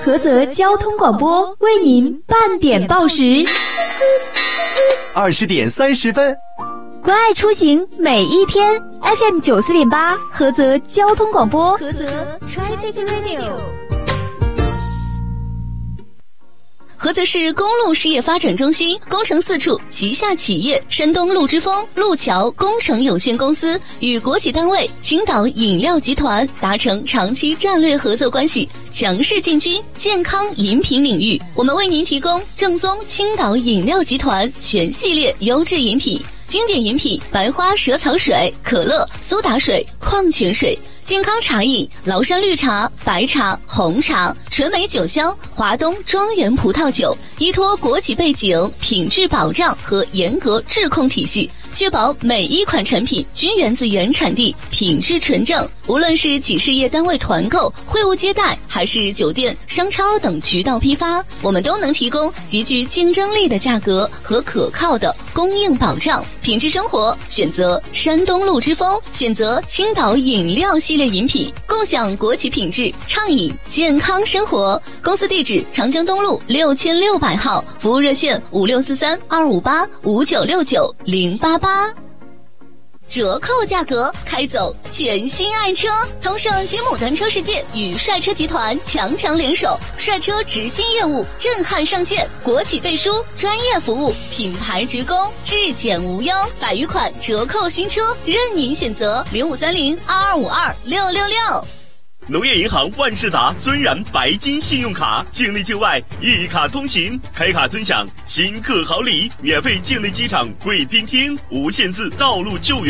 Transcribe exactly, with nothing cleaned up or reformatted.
菏泽交通广播为您半点报时。 二十点三十分， 关爱出行每一天 F M 九四点八，菏泽交通广播，菏泽 Traffic Radio。 菏泽市公路事业发展中心工程四处旗下企业山东路之风路桥工程有限公司与国企单位青岛饮料集团达成长期战略合作关系，强势进军健康饮品领域。我们为您提供正宗青岛饮料集团全系列优质饮品，经典饮品白花蛇草水、可乐、苏打水、矿泉水；健康茶饮崂山绿茶、白茶、红茶；纯美酒香华东庄园葡萄酒。依托国企背景、品质保障和严格质控体系，确保每一款产品均源自原产地，品质纯正。无论是企事业单位团购、会务接待，还是酒店、商超等渠道批发，我们都能提供极具竞争力的价格和可靠的供应保障。品质生活选择山东路之风，选择青岛饮料系列饮品，共享国企品质，畅饮健康生活。公司地址：长江东路六千六百号，服务热线五六四三二五八五九六九零八八。折扣价格，开走全新爱车。同盛吉姆单车世界与帅车集团强强联手，帅车直信业务震撼上线，国企背书，专业服务，品牌直供，质检无忧，百余款折扣新车任您选择。零五三零二二五二六六六。 农业银行万事达尊燃白金信用卡，境内境外一卡通行，开卡尊享新客好礼，免费境内机场贵宾厅，无限次道路救援。